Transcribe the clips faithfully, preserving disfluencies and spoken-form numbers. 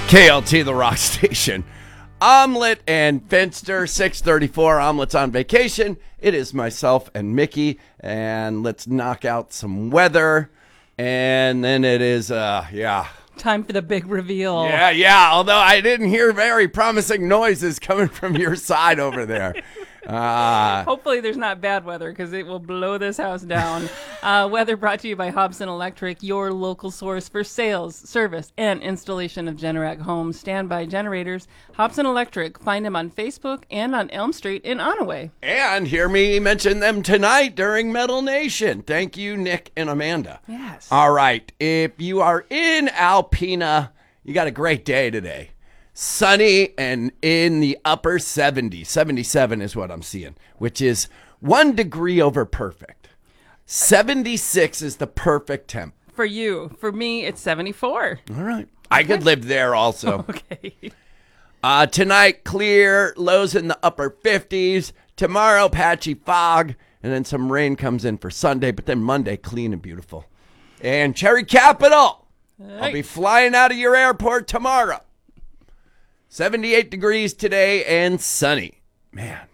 K L T, the rock station. Omelet and Finster, six thirty-four. Omelet's on vacation. It is myself and Mickey, and let's knock out some weather. And then it is, uh, yeah. Time for the big reveal. Yeah, yeah, although I didn't hear very promising noises coming from your side over there. Uh, Hopefully there's not bad weather because it will blow this house down. uh, weather brought to you by Hobson Electric, your local source for sales, service, and installation of Generac home standby generators. Hobson Electric. Find them on Facebook and on Elm Street in Onaway. and hear me mention them tonight during Metal Nation. Thank you, Nick and Amanda. Yes. All right. If you are in Alpena, you got a great day today. Sunny and in the upper seventies. seventy-seven is what I'm seeing, which is one degree over perfect. seventy-six is the perfect temp. For you. For me, it's seventy-four. All right. I could live there also. Okay. Uh, tonight, clear, lows in the upper fifties. Tomorrow, patchy fog, and then some rain comes in for Sunday, but then Monday, clean and beautiful. And Cherry Capital, I'll be flying out of your airport tomorrow. seventy-eight degrees today and sunny. Man,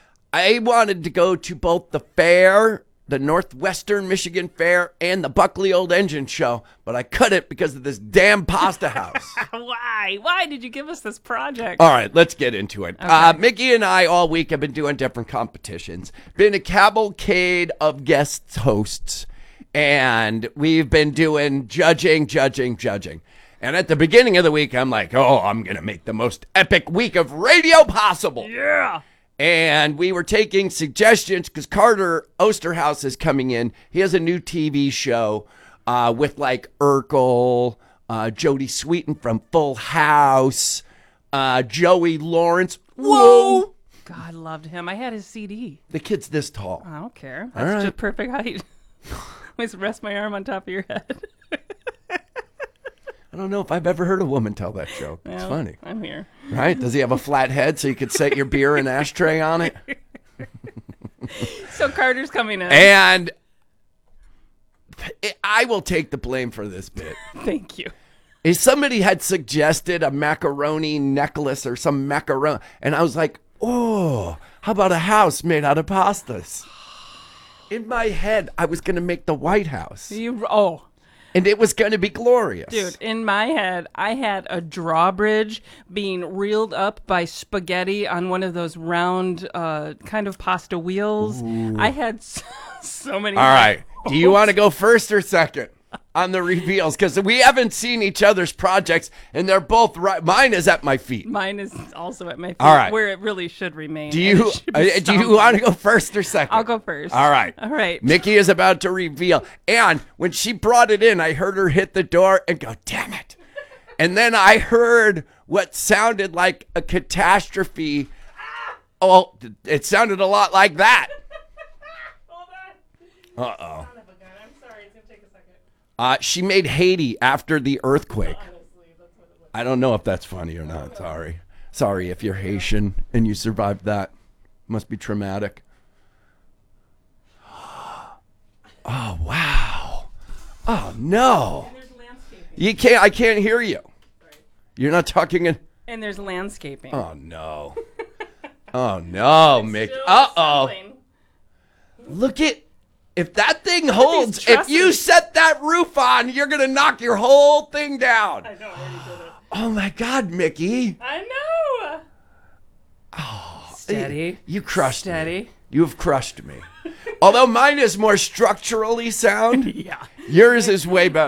I wanted to go to both the fair, the Northwestern Michigan Fair, and the Buckley Old Engine Show, but I couldn't because of this damn pasta house. Why? Why did you give us this project? All right, let's get into it. Okay. Uh, Mickey and I all week have been doing different competitions. Been a cavalcade of guest hosts, and we've been doing judging, judging, judging. And at the beginning of the week, I'm like, oh, I'm going to make the most epic week of radio possible. Yeah. And we were taking suggestions because Carter Osterhaus is coming in. He has a new T V show uh, with like Urkel, uh, Jodie Sweetin from Full House, uh, Joey Lawrence. Whoa! God loved him. I had his C D. The kid's this tall. I don't care. All That's right. just perfect height. Just rest my arm on top of your head. I don't know if I've ever heard a woman tell that joke. It's Well, funny. I'm here. Right? Does he have a flat head so you could set your beer and ashtray on it? So Carter's coming in. And I will take the blame for this bit. Thank you. If somebody had suggested a macaroni necklace or some macaroni, and I was like, oh, how about a house made out of pastas? In my head, I was going to make the White House. You oh. And it was going to be glorious. Dude, in my head, I had a drawbridge being reeled up by spaghetti on one of those round uh, kind of pasta wheels. Ooh. I had so, so many. All right. Do you want to go first or second on the reveals? Because we haven't seen each other's projects, and they're both right. Mine is at my feet. Mine is also at my feet, all right. Where it really should remain. Do you, uh, do you want to go first or second? I'll go first. All right. All right. Mickey is about to reveal. And when she brought it in, I heard her hit the door and go, damn it. And then I heard what sounded like a catastrophe. Oh, it sounded a lot like that. Hold on. Uh-oh. I'm sorry. It's going to take a second. Uh, she made Haiti after the earthquake. I don't know if that's funny or not. Sorry. Sorry if you're Haitian and you survived that. Must be traumatic. Oh, wow. Oh, no. And there's landscaping. You can't, I can't hear you. You're not talking in. And there's landscaping. Oh, no. Oh, no, Mick. Uh-oh. Look at, if that thing holds, if you set that roof on, you're going to knock your whole thing down. I know, I already did it. Oh, my God, Mickey. I know. Oh, Steady. You crushed Steady. me. You have crushed me. Although mine is more structurally sound, Yeah. yours is way better.